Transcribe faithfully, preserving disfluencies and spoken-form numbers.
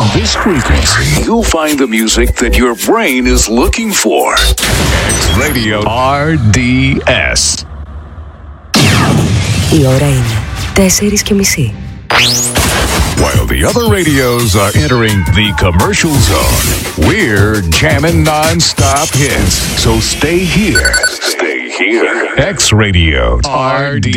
this frequency, you'll find the music that your brain is looking for. X Radio R D S. Η ώρα είναι τέσσερις και μισή. While the other radios are entering the commercial zone, we're jamming non-stop hits. So stay here. Stay here. X Radio R D